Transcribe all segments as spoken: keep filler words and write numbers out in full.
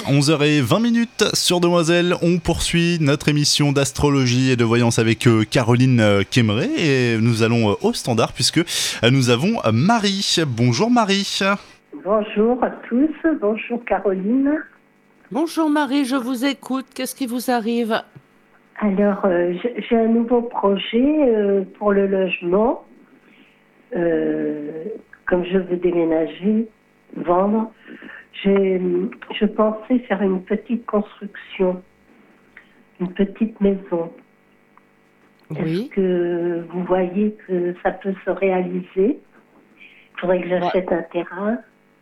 onze heures vingt minutes sur Demoiselle, on poursuit notre émission d'astrologie et de voyance avec euh, Caroline euh, Kemmeré et nous allons euh, au standard puisque euh, nous avons euh, Marie. Bonjour Marie. Bonjour à tous, bonjour Caroline. Bonjour Marie, je vous écoute, qu'est-ce qui vous arrive? Alors, euh, j'ai un nouveau projet euh, pour le logement. Euh, comme je veux déménager, vendre, j'ai, je pensais faire une petite construction, une petite maison. Oui. Est-ce que vous voyez que ça peut se réaliser? Il faudrait que j'achète ouais. un terrain.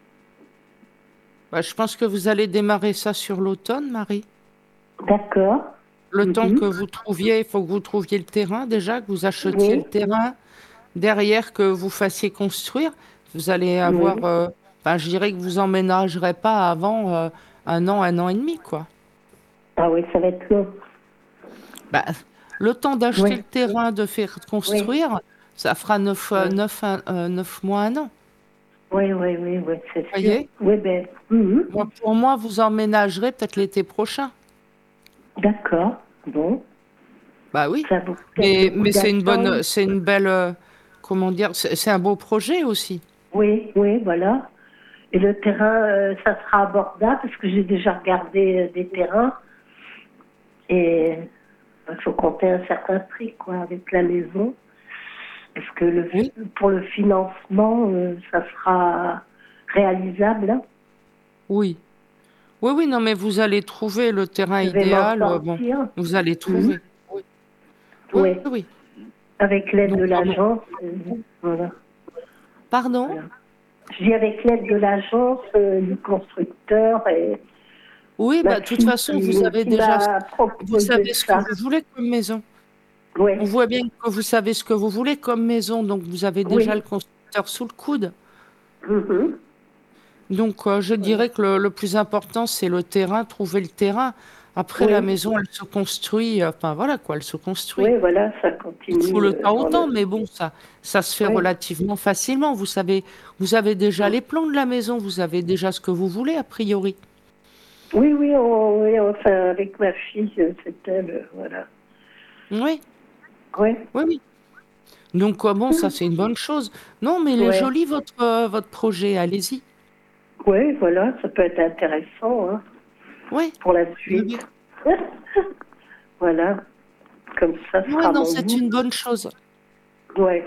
Bah, je pense que vous allez démarrer ça sur l'automne, Marie. D'accord. Le mm-hmm. temps que vous trouviez, il faut que vous trouviez le terrain déjà, que vous achetiez oui. le terrain. Derrière, que vous fassiez construire, vous allez avoir... Oui. Euh, enfin, je dirais que vous emménagerez pas avant euh, un an, un an et demi, quoi. Ah oui, ça va être long. Bah, le temps d'acheter oui. le terrain, de faire construire, oui. ça fera neuf, oui. euh, neuf, euh, neuf mois, un an. Oui, oui, oui, oui, c'est sûr. Voyez oui, ben, mm-hmm. moi, pour moi, vous emménagerez peut-être l'été prochain. D'accord, bon. Bah oui, mais, mais c'est une bonne, c'est une belle, euh, comment dire, c'est, c'est un beau projet aussi. Oui, oui, voilà. Et le terrain, euh, ça sera abordable parce que j'ai déjà regardé euh, des terrains et il faut compter un certain prix, quoi, avec la maison. Est-ce que le, oui. pour le financement, euh, ça sera réalisable hein? Oui. Oui, oui, non, mais vous allez trouver le terrain Je idéal. Euh, bon, vous allez trouver. Mmh. Oui. Oui. oui, oui. Avec l'aide Donc, de l'agence. Euh, voilà. Pardon voilà. Je dis avec l'aide de l'agence, euh, du constructeur et. Oui, bah, de toute façon, vous avez déjà. Vous savez ce ça. que vous voulez comme maison. Oui. On voit bien que vous savez ce que vous voulez comme maison, donc vous avez déjà oui. le constructeur sous le coude. Mm-hmm. Donc, euh, je dirais que le, le plus important, c'est le terrain, trouver le terrain. Après, oui. la maison, elle se construit. Enfin, voilà quoi, elle se construit. Oui, voilà, ça continue. Il faut le temps autant, le... mais bon, ça, ça se fait oui. relativement facilement. Vous savez, vous avez déjà oui. les plans de la maison, vous avez déjà ce que vous voulez, a priori. Oui, oui, on, oui enfin, avec ma fille, c'est elle, voilà. Oui. Oui. Oui, oui. Donc, euh, bon, ça, c'est une bonne chose. Non, mais il est ouais. joli, votre, euh, votre projet, allez-y. Oui, voilà, ça peut être intéressant hein, oui. pour la suite. Oui. Voilà, comme ça, Oui, non, c'est goût. une bonne chose. Oui.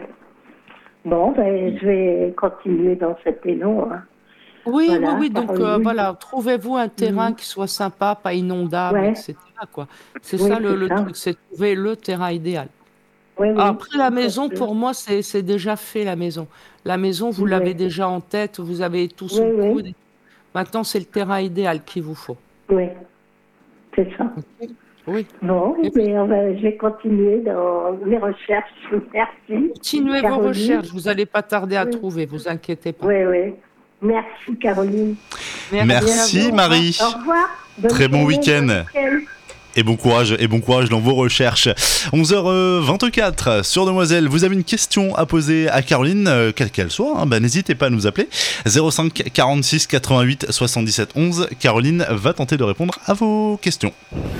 Bon, ben, je vais continuer dans cet élan. Hein. Oui, voilà, oui, oui, donc euh, voilà, trouvez-vous un terrain mmh. qui soit sympa, pas inondable, ouais. et cetera. Quoi. C'est oui, ça le, c'est le ça. truc, c'est trouver le terrain idéal. Oui, oui, Après, la maison, pour moi, c'est, c'est déjà fait, la maison. La maison, vous oui. l'avez déjà en tête, vous avez tout sous oui, le coude. Oui. Maintenant, c'est le terrain idéal qu'il vous faut. Oui, c'est ça. Okay. Oui. Bon, et mais on va, je vais continuer dans mes recherches. Merci. Continuez Caroline. vos recherches, vous n'allez pas tarder à oui. trouver, vous inquiétez pas. Oui, oui. Merci, Caroline. Merci, Merci Marie. Au revoir. Bonne Très bon week-end. week-end. Et bon courage, et bon courage dans vos recherches. onze heures vingt-quatre sur Demoiselle, vous avez une question à poser à Caroline, euh, quelle qu'elle soit, hein, bah, n'hésitez pas à nous appeler. zéro cinq quarante-six quatre-vingt-huit soixante-dix-sept onze. Caroline va tenter de répondre à vos questions.